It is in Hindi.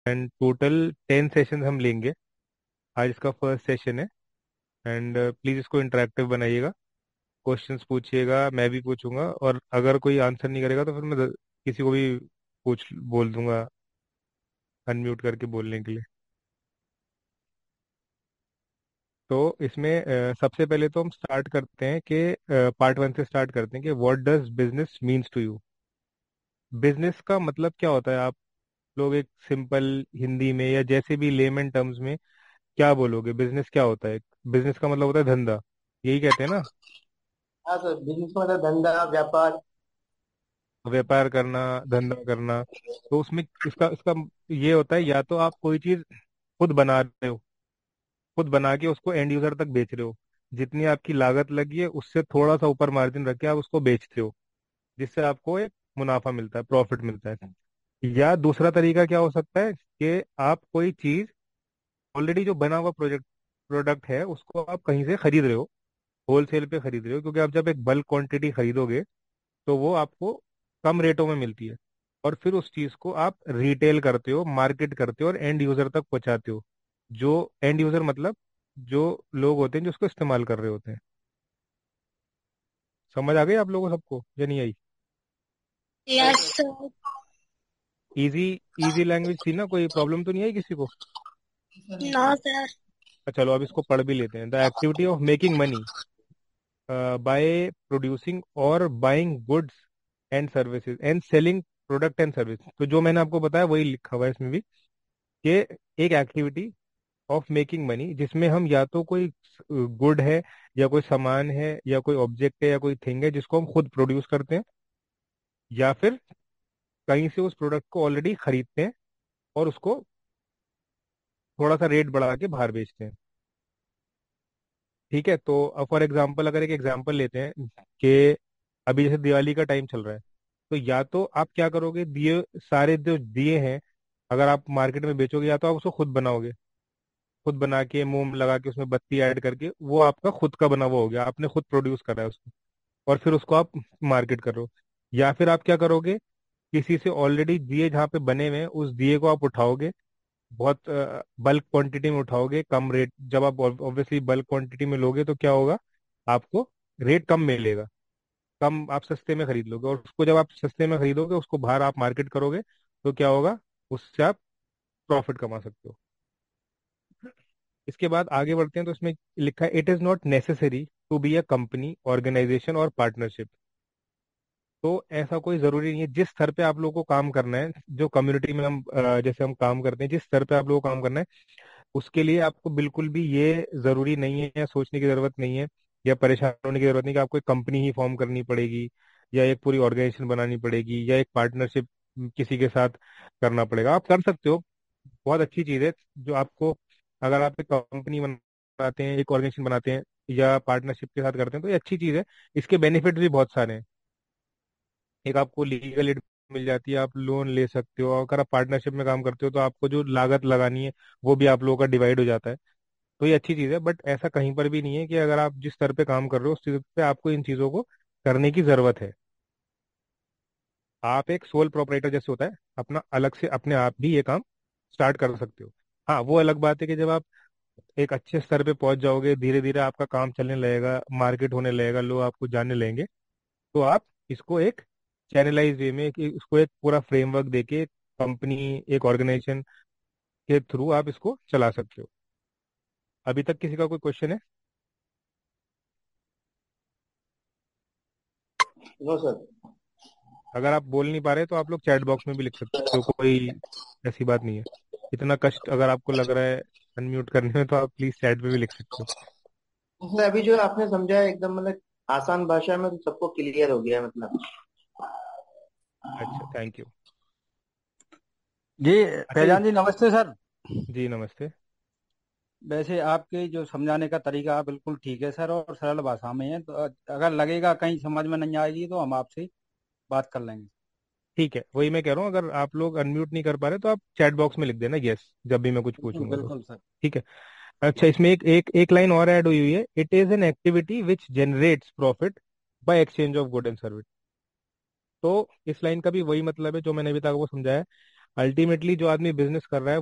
एंड टोटल 10 सेशन हम लेंगे। आज इसका फर्स्ट सेशन है। एंड प्लीज़ इसको इंटरेक्टिव बनाइएगा। क्वेश्चंस पूछिएगा, मैं भी पूछूंगा, और अगर कोई आंसर नहीं करेगा तो फिर मैं किसी को भी पूछ बोल दूंगा अनम्यूट करके बोलने के लिए। तो इसमें सबसे पहले तो हम स्टार्ट करते हैं कि पार्ट वन से स्टार्ट करते हैं कि what does business means to you. Business का मतलब क्या होता है? आप लोग एक सिंपल हिंदी में या जैसे भी लेमन टर्म्स में क्या बोलोगे? बिजनेस क्या होता है? बिजनेस का मतलब होता है धंधा, यही कहते हैं ना? हाँ सर, बिजनेस का मतलब धंधा व्यापार। व्यापार करना, धंधा करना। तो उसमें इसका इसका ये होता है, या तो आप कोई चीज खुद बना रहे हो, खुद बना के उसको एंड यूजर तक बेच रहे हो, जितनी आपकी लागत लगी है उससे थोड़ा सा ऊपर मार्जिन रख के आप उसको बेचते हो, जिससे आपको एक मुनाफा मिलता है, प्रॉफिट मिलता है। या दूसरा तरीका क्या हो सकता है कि आप कोई चीज ऑलरेडी जो बना हुआ प्रोडक्ट है उसको आप कहीं से खरीद रहे हो, होलसेल पे खरीद रहे हो, क्योंकि आप जब एक बल्क क्वांटिटी खरीदोगे तो वो आपको कम रेटों में मिलती है, और फिर उस चीज को आप रिटेल करते हो, मार्केट करते हो और एंड यूजर तक पहुंचाते हो। जो एंड यूजर मतलब जो लोग होते हैं जो उसको इस्तेमाल कर रहे होते हैं। समझ आ गई आप लोगों को सबको या नहीं आई? Sir yes sir sir. Easy, easy language थी ना? कोई प्रॉब्लम तो नहीं आई किसी को? No sir. चलो अब इसको पढ़ भी लेते हैं। The activity of making money by producing और buying goods and services and selling product and service. तो जो मैंने आपको बताया वही लिखा हुआ है इसमें भी, कि एक एक्टिविटी ऑफ मेकिंग मनी जिसमें हम या तो कोई गुड है, या कोई सामान है, या कोई ऑब्जेक्ट है, या कोई थिंग है जिसको हम खुद प्रोड्यूस करते हैं, या फिर कहीं से उस प्रोडक्ट को ऑलरेडी खरीदते हैं और उसको थोड़ा सा रेट बढ़ा के बाहर बेचते हैं। ठीक है, तो अब फॉर एग्जांपल अगर एक एग्जांपल लेते हैं कि अभी जैसे दिवाली का टाइम चल रहा है, तो या तो आप क्या करोगे, दिए सारे जो दिए हैं अगर आप मार्केट में बेचोगे, या तो आप उसको खुद बनाओगे, खुद बना के मोम लगा के उसमें बत्ती ऐड करके वो आपका खुद का बना हुआ हो गया, आपने खुद प्रोड्यूस करा है उसको, और फिर उसको आप मार्केट कर रहे हो। या फिर आप क्या करोगे, किसी से ऑलरेडी दिए जहाँ पे बने हुए हैं उस दिए को आप उठाओगे, बहुत बल्क क्वांटिटी में उठाओगे, कम रेट। जब आप ऑब्वियसली बल्क क्वांटिटी में लोगे तो क्या होगा, आपको रेट कम मिलेगा, कम आप सस्ते में खरीद लोगे, और उसको जब आप सस्ते में खरीदोगे उसको बाहर आप मार्केट करोगे तो क्या होगा, उससे आप प्रॉफिट कमा सकते हो। इसके बाद आगे बढ़ते हैं, तो इसमें लिखा है it is not necessary to be a company, organisation और पार्टनरशिप। तो ऐसा कोई जरूरी नहीं है, जिस स्तर पे आप लोगों को काम करना है, जो कम्युनिटी में हम जैसे हम काम करते हैं, जिस स्तर पे आप लोगों को काम करना है उसके लिए आपको बिल्कुल भी ये जरूरी नहीं है या सोचने की जरूरत नहीं है या परेशान होने की जरूरत नहीं कि आपको एक कंपनी ही फॉर्म करनी पड़ेगी, या एक पूरी ऑर्गेनाइजेशन बनानी पड़ेगी, या एक पार्टनरशिप किसी के साथ करना पड़ेगा। आप कर सकते हो, बहुत अच्छी चीज़ है। जो आपको, अगर आप एक कंपनी बनाते हैं, एक ऑर्गेनाइजेशन बनाते हैं या पार्टनरशिप के साथ करते हैं तो ये अच्छी चीज़ है। इसके बेनिफिट भी बहुत सारे हैं। एक आपको लीगल एड मिल जाती है, आप लोन ले सकते हो, और अगर आप पार्टनरशिप में काम करते हो तो आपको जो लागत लगानी है वो भी आप लोगों का डिवाइड हो जाता है। तो ये अच्छी चीज़ है, बट ऐसा कहीं पर भी नहीं है कि अगर आप जिस स्तर पे काम कर रहे हो उस चीज़ पे आपको इन चीज़ों को करने की ज़रूरत है। आप एक सोल प्रोपराइटर जैसे होता है, अपना अलग से अपने आप भी ये काम स्टार्ट कर सकते हो। हाँ, वो अलग बात है कि जब आप एक अच्छे स्तर पे पहुंच जाओगे, धीरे धीरे आपका काम चलने लगेगा, मार्केट होने लगेगा, लोग आपको जानने लगेंगे, तो आप इसको एक चैनलाइज वे में, इसको एक पूरा फ्रेमवर्क देके कंपनी, एक ऑर्गेनाइजेशन के थ्रू आप इसको चला सकते हो। अभी तक किसी का कोई क्वेश्चन है? No sir. अगर आप बोल नहीं पा रहे तो आप लोग चैट बॉक्स में भी लिख सकते हो, कोई ऐसी बात नहीं है। इतना कष्ट अगर आपको लग रहा है अनम्यूट करने में तो आप प्लीज चैट पे भी लिख सकते हो। सर अभी जो आपने समझाया एकदम मतलब आसान भाषा में, तो सबको क्लियर हो गया मतलब। अच्छा, थैंक यू। जी। अच्छा फैजान जी नमस्ते सर। जी नमस्ते। वैसे आपके जो समझाने का तरीका बिल्कुल ठीक है सर, और सरल भाषा में है, तो अगर लगेगा कहीं समझ में नहीं आएगी तो हम आपसे बात कर लेंगे। ठीक है, वही मैं कह रहा हूँ, अगर आप लोग अनम्यूट नहीं कर पा रहे तो आप चैट बॉक्स में लिख देना यस, जब भी मैं कुछ बिल्कुल पूछूंगा तो। बिल्कुल सर। ठीक है। अच्छा, इसमें एक एक एक लाइन और ऐड हुई हुई है, it is an activity which generates profit by exchange of good and service. तो इस लाइन का भी वही मतलब है जो मैंने अभी तक आपको समझाया। अल्टीमेटली जो आदमी बिजनेस कर रहा है